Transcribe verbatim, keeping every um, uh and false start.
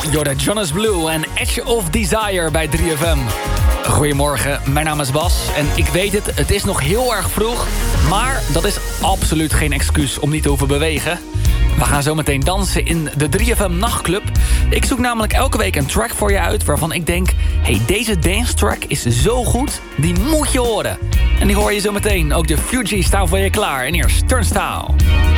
Jorda Jonas Blue en Edge of Desire bij drie F M. Goedemorgen, mijn naam is Bas en ik weet het, het is nog heel erg vroeg. Maar dat is absoluut geen excuus om niet te hoeven bewegen. We gaan zo meteen dansen in de drie F M Nachtclub. Ik zoek namelijk elke week een track voor je uit waarvan ik denk... hey, deze dance track is zo goed, die moet je horen. En die hoor je zo meteen. Ook de Fugees staan voor je klaar. En eerst Turnstile.